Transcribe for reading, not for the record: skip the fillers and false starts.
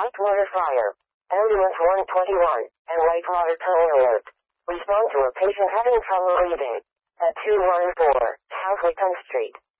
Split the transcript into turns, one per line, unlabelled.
Whitewater Fire. Ambulance 121 and Whitewater Tow Alert. Respond to a patient having trouble breathing. At 214 South Wickham Street.